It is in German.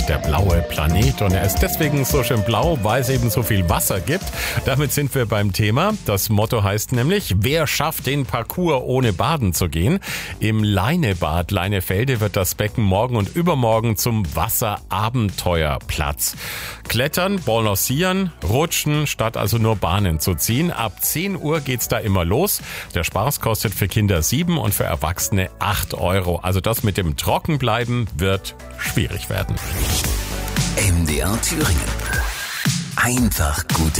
der blaue Planet. Und er ist deswegen so schön blau, weil es eben so viel Wasser gibt. Damit sind wir beim Thema. Das Motto heißt nämlich, wer schafft den Parcours ohne baden zu gehen? Im Leinebad Leinefelde wird das Becken morgen und übermorgen zum Wasserabenteuerplatz. Klettern, balancieren, rutschen, statt also nur Bahnen zu ziehen. Ab 10 Uhr geht's da immer los. Der Spaß kostet für Kinder 7 und für Erwachsene 8 Euro. Also das mit dem Trockenbleiben wird schwierig werden. MDR Thüringen. Einfach gute